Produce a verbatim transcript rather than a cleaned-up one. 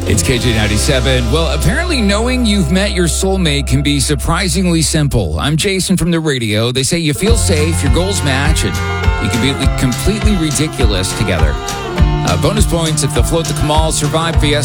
It's K J ninety-seven. Well, apparently knowing you've met your soulmate can be surprisingly simple. I'm Jason from the radio. They say you feel safe, your goals match, and you can be completely ridiculous together. Uh, bonus points if the Float the Kamal Survive Fiesta